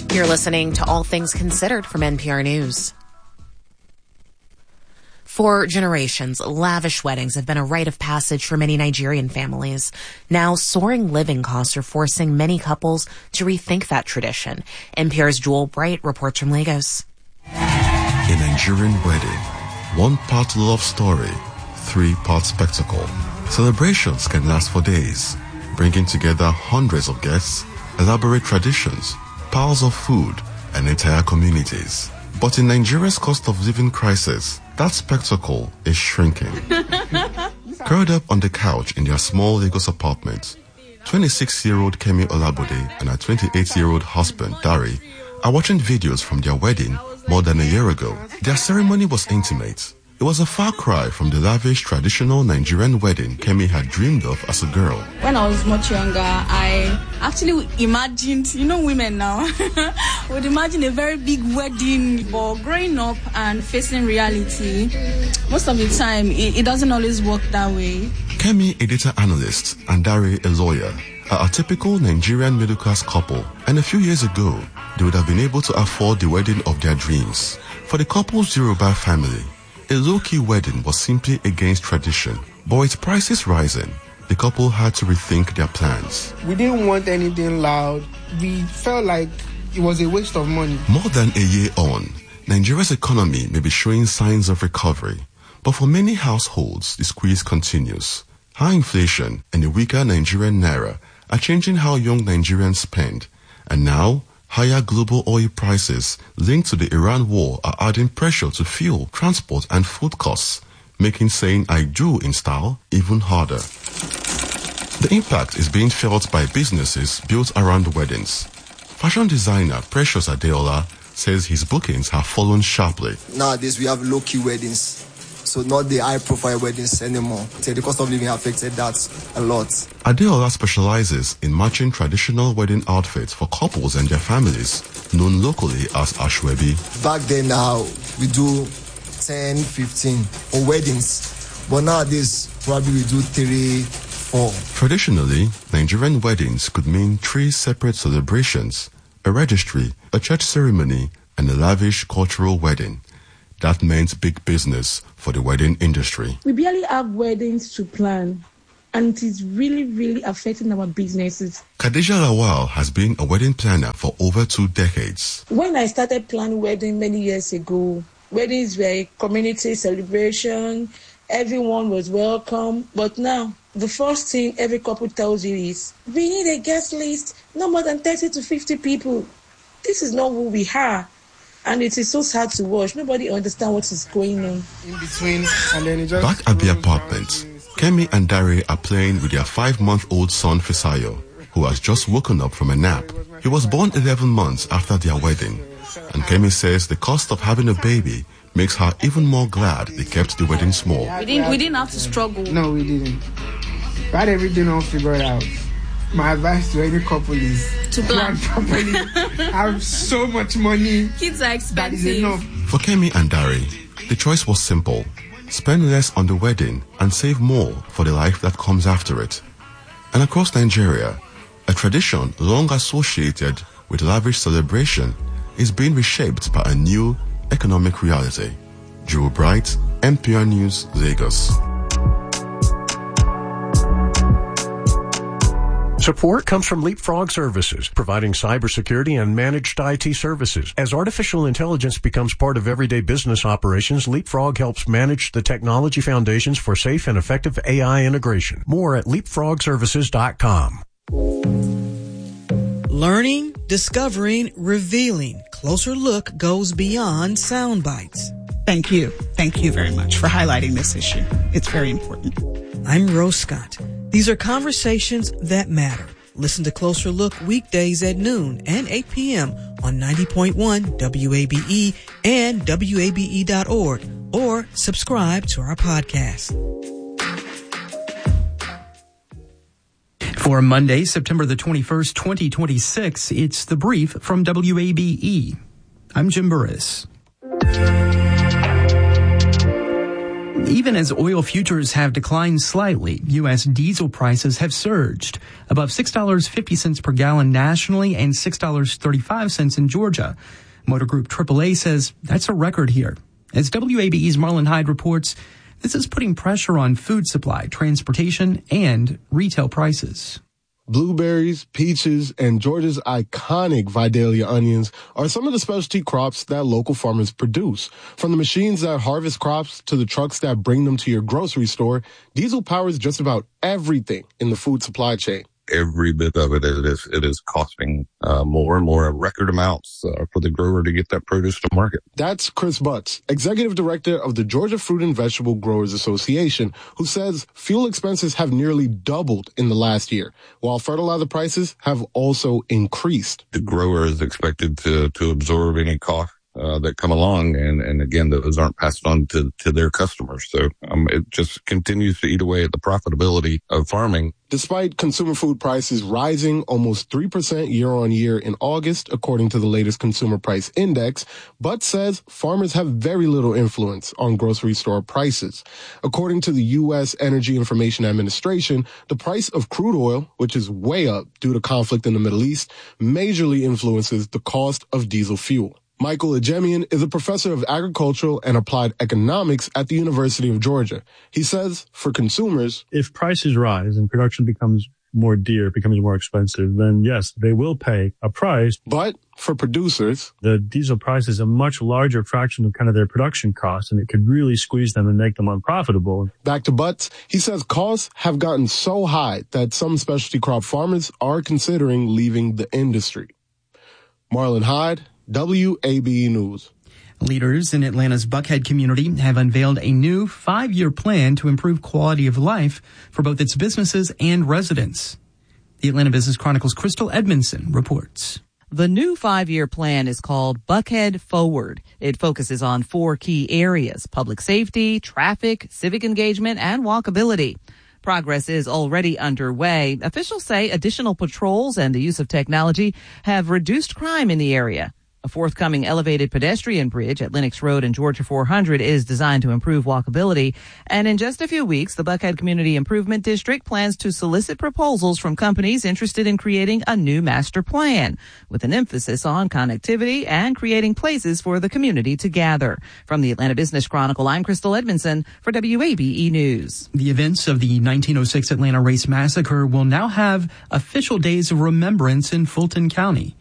You're listening to All Things Considered from NPR News. For generations, lavish weddings have been a rite of passage for many Nigerian families. Now, soaring living costs are forcing many couples to rethink that tradition. NPR's Joel Bright reports from Lagos. A Nigerian wedding, 1 part love story, 3 part spectacle. Celebrations can last for days, bringing together hundreds of guests, elaborate traditions, piles of food, and entire communities. But in Nigeria's cost of living crisis, that spectacle is shrinking. Curled up on the couch in their small Lagos apartment, 26-year-old Kemi Olabode and her 28-year-old husband, Dari, are watching videos from their wedding more than a year ago. Their ceremony was intimate. It was a far cry from the lavish traditional Nigerian wedding Kemi had dreamed of as a girl. When I was much younger, I actually imagined, women now, would imagine a very big wedding. But growing up and facing reality, most of the time, it doesn't always work that way. Kemi, a data analyst, and Dari, a lawyer, are a typical Nigerian middle-class couple. And a few years ago, they would have been able to afford the wedding of their dreams. For the couple's Yoruba family, a low-key wedding was simply against tradition. But with prices rising, the couple had to rethink their plans. We didn't want anything loud. We felt like it was a waste of money. More than a year on, Nigeria's economy may be showing signs of recovery. But for many households, the squeeze continues. High inflation and a weaker Nigerian naira are changing how young Nigerians spend. And now, higher global oil prices linked to the Iran war are adding pressure to fuel, transport, and food costs, making saying "I do" in style even harder. The impact is being felt by businesses built around weddings. Fashion designer Precious Adeola says his bookings have fallen sharply. Nowadays, we have low-key weddings. So not the high-profile weddings anymore. So the cost of living affected that a lot. Adeola specializes in matching traditional wedding outfits for couples and their families, known locally as Ashwebi. Back then now, we do 10, 15 on weddings. But nowadays, probably we do 3, 4. Traditionally, Nigerian weddings could mean 3 separate celebrations, a registry, a church ceremony, and a lavish cultural wedding. That meant big business for the wedding industry. We barely have weddings to plan, and it is really, really affecting our businesses. Khadija Lawal has been a wedding planner for over 2 decades. When I started planning wedding many years ago, weddings were a community celebration. Everyone was welcome. But now, the first thing every couple tells you is, we need a guest list, no more than 30 to 50 people. This is not who we are. And it is so sad to watch. Nobody understands what is going on. In between, and then it just... Back at the apartment, Kemi and Dari are playing with their 5-month-old son Fisayo, who has just woken up from a nap. He was born 11 months after their wedding. And Kemi says the cost of having a baby makes her even more glad they kept the wedding small. We didn't have to struggle. No, we didn't. We had everything all figured out. My advice to any couple is to plan properly. Have so much money. Kids are expensive. That is enough. For Kemi and Dari, the choice was simple. Spend less on the wedding and save more for the life that comes after it. And across Nigeria, a tradition long associated with lavish celebration is being reshaped by a new economic reality. Joe Bright, NPR News, Lagos. Support comes from Leapfrog Services, providing cybersecurity and managed IT services. As artificial intelligence becomes part of everyday business operations, Leapfrog helps manage the technology foundations for safe and effective AI integration. More at leapfrogservices.com. Learning, discovering, revealing. Closer Look goes beyond sound bites. Thank you. Thank you very much for highlighting this issue. It's very important. I'm Rose Scott. These are conversations that matter. Listen to Closer Look weekdays at noon and 8 p.m. on 90.1 WABE and WABE.org, or subscribe to our podcast. For Monday, September the 21st, 2026, it's The Brief from WABE. I'm Jim Burris. Even as oil futures have declined slightly, U.S. diesel prices have surged above $6.50 per gallon nationally and $6.35 in Georgia. Motor Group AAA says that's a record here. As WABE's Marlon Hyde reports, this is putting pressure on food supply, transportation, and retail prices. Blueberries, peaches, and Georgia's iconic Vidalia onions are some of the specialty crops that local farmers produce. From the machines that harvest crops to the trucks that bring them to your grocery store, diesel powers just about everything in the food supply chain. Every bit of it is costing more and more record amounts for the grower to get that produce to market. That's Chris Butts, executive director of the Georgia Fruit and Vegetable Growers Association, who says fuel expenses have nearly doubled in the last year, while fertilizer prices have also increased. The grower is expected to absorb any cost that come along, and again, those aren't passed on to their customers. So it just continues to eat away at the profitability of farming. Despite consumer food prices rising almost 3% year on year in August, according to the latest Consumer Price Index, Butts says farmers have very little influence on grocery store prices. According to the U.S. Energy Information Administration, the price of crude oil, which is way up due to conflict in the Middle East, majorly influences the cost of diesel fuel. Michael Ajemian is a professor of agricultural and applied economics at the University of Georgia. He says, for consumers, if prices rise and production becomes more dear, becomes more expensive, then yes, they will pay a price. But for producers, the diesel price is a much larger fraction of kind of their production costs, and it could really squeeze them and make them unprofitable. Back to Butts, he says costs have gotten so high that some specialty crop farmers are considering leaving the industry. Marlon Hyde, WABE News. Leaders in Atlanta's Buckhead community have unveiled a new 5-year plan to improve quality of life for both its businesses and residents. The Atlanta Business Chronicle's Crystal Edmondson reports. The new 5-year plan is called Buckhead Forward. It focuses on 4 key areas: public safety, traffic, civic engagement, and walkability. Progress is already underway. Officials say additional patrols and the use of technology have reduced crime in the area. A forthcoming elevated pedestrian bridge at Lenox Road and Georgia 400 is designed to improve walkability. And in just a few weeks, the Buckhead Community Improvement District plans to solicit proposals from companies interested in creating a new master plan, with an emphasis on connectivity and creating places for the community to gather. From the Atlanta Business Chronicle, I'm Crystal Edmondson for WABE News. The events of the 1906 Atlanta Race Massacre will now have official days of remembrance in Fulton County.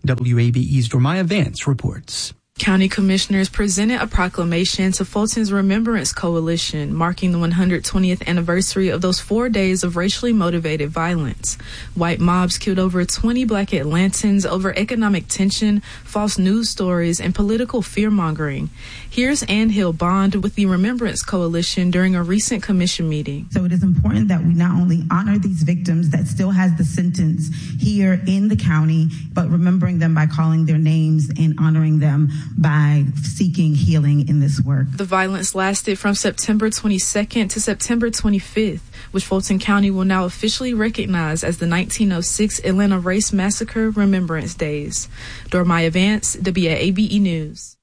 WABE's Dormaya Vance reports. County commissioners presented a proclamation to Fulton's Remembrance Coalition, marking the 120th anniversary of those 4 days of racially motivated violence. White mobs killed over 20 Black Atlantans over economic tension, false news stories, and political fear-mongering. Here's Ann Hill Bond with the Remembrance Coalition during a recent commission meeting. So it is important that we not only honor these victims that still has the sentence here in the county, but remembering them by calling their names and honoring them by seeking healing in this work. The violence lasted from September 22nd to September 25th, which Fulton County will now officially recognize as the 1906 Atlanta Race Massacre Remembrance Days. Dormaya Vance, WABE News.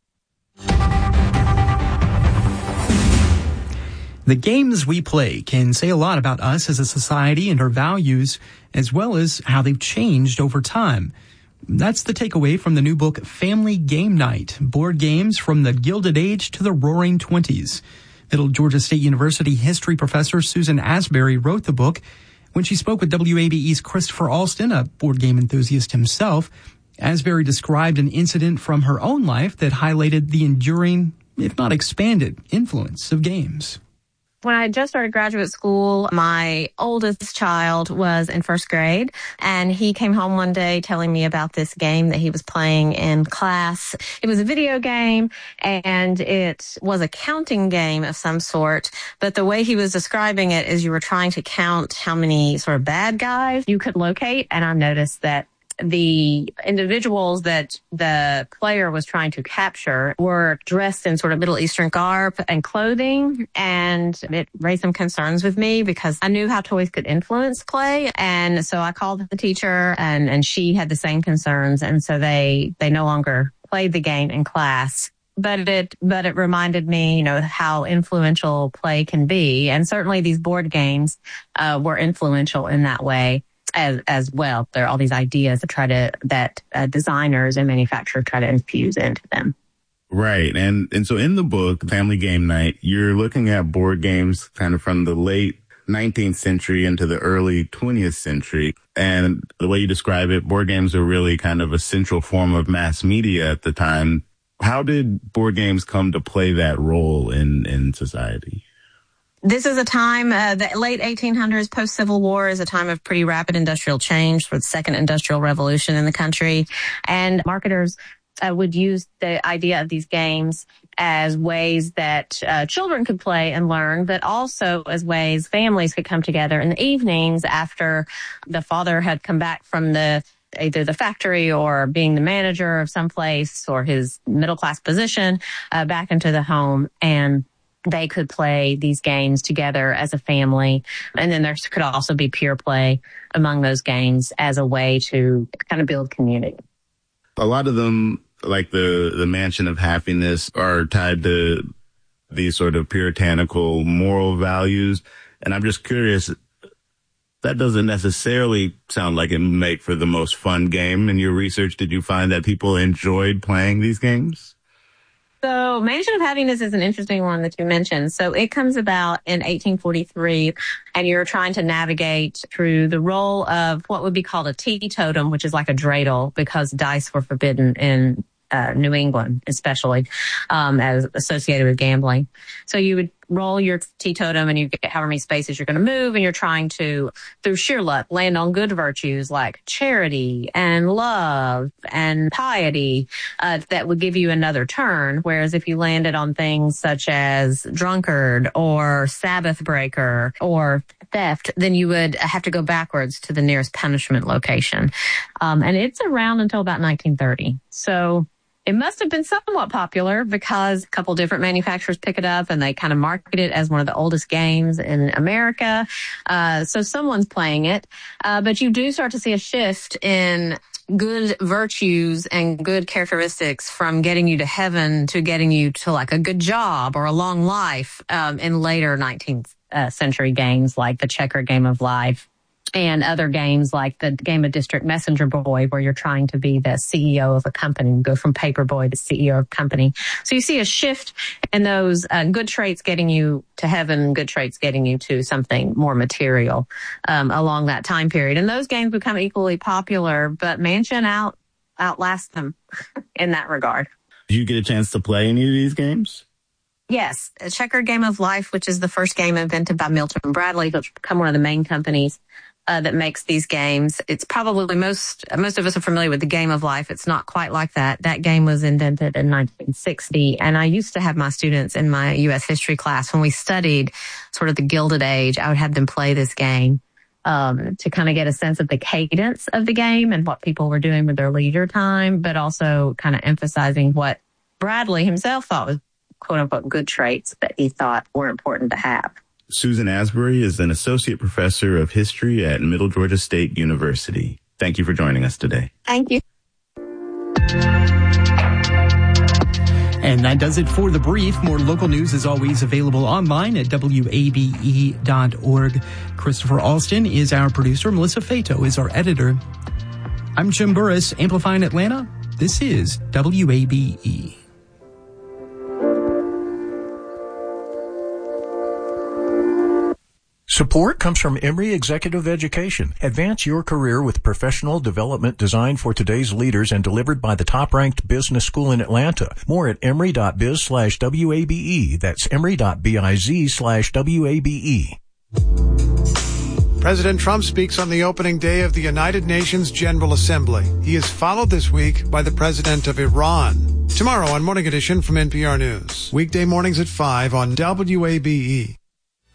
The games we play can say a lot about us as a society and our values, as well as how they've changed over time. That's the takeaway from the new book, Family Game Night, Board Games from the Gilded Age to the Roaring Twenties. Middle Georgia State University history professor Susan Asbury wrote the book. When she spoke with WABE's Christopher Alston, a board game enthusiast himself, Asbury described an incident from her own life that highlighted the enduring, if not expanded, influence of games. When I just started graduate school, my oldest child was in first grade, and he came home one day telling me about this game that he was playing in class. It was a video game, and it was a counting game of some sort, but the way he was describing it is you were trying to count how many sort of bad guys you could locate, and I noticed that the individuals that the player was trying to capture were dressed in sort of Middle Eastern garb and clothing, and it raised some concerns with me because I knew how toys could influence play, and so I called the teacher, and she had the same concerns, and so they no longer played the game in class. but it reminded me, you know, how influential play can be. And certainly these board games were influential in that way as well. There are all these ideas that designers and manufacturers try to infuse into them. Right. And so in the book, Family Game Night, you're looking at board games kind of from the late 19th century into the early 20th century. And the way you describe it, board games are really kind of a central form of mass media at the time. How did board games come to play that role in society? This is a time, the late 1800s, post-Civil War, is a time of pretty rapid industrial change for the second industrial revolution in the country. And marketers would use the idea of these games as ways that children could play and learn, but also as ways families could come together in the evenings after the father had come back from either the factory or being the manager of some place or his middle-class position back into the home, and they could play these games together as a family. And then there could also be peer play among those games as a way to kind of build community. A lot of them, like the Mansion of Happiness, are tied to these sort of puritanical moral values. And I'm just curious, that doesn't necessarily sound like it would make for the most fun game. In your research, did you find that people enjoyed playing these games? So Mansion of Happiness is an interesting one that you mentioned. So it comes about in 1843, and you're trying to navigate through the role of what would be called a teetotum, which is like a dreidel, because dice were forbidden in New England, especially as associated with gambling. So you would roll your teetotum and you get however many spaces you're going to move, and you're trying to, through sheer luck, land on good virtues like charity and love and piety that would give you another turn. Whereas if you landed on things such as drunkard or Sabbath breaker or theft, then you would have to go backwards to the nearest punishment location. And it's around until about 1930. So it must have been somewhat popular because a couple different manufacturers pick it up and they kind of market it as one of the oldest games in America. So someone's playing it. But you do start to see a shift in good virtues and good characteristics from getting you to heaven to getting you to like a good job or a long life in later 19th century games like the Checker Game of Life. And other games like the game of District Messenger Boy, where you're trying to be the CEO of a company, go from paper boy to CEO of a company. So you see a shift in those good traits getting you to heaven, good traits getting you to something more material along that time period. And those games become equally popular, but Mansion outlasts them in that regard. Did you get a chance to play any of these games? Yes. A Checker Game of Life, which is the first game invented by Milton Bradley, which become one of the main companies that makes these games. It's probably most of us are familiar with the Game of Life. It's not quite like that. That game was invented in 1960. And I used to have my students in my U.S. history class, when we studied sort of the Gilded Age, I would have them play this game to kind of get a sense of the cadence of the game and what people were doing with their leisure time, but also kind of emphasizing what Bradley himself thought was quote unquote good traits that he thought were important to have. Susan Asbury is an associate professor of history at Middle Georgia State University. Thank you for joining us today. Thank you. And that does it for The Brief. More local news is always available online at WABE.org. Christopher Alston is our producer. Melissa Fato is our editor. I'm Jim Burris, amplifying Atlanta. This is WABE. Support comes from Emory Executive Education. Advance your career with professional development designed for today's leaders and delivered by the top-ranked business school in Atlanta. More at emory.biz/WABE. That's emory.biz/WABE. President Trump speaks on the opening day of the United Nations General Assembly. He is followed this week by the president of Iran. Tomorrow on Morning Edition from NPR News. Weekday mornings at 5 on WABE.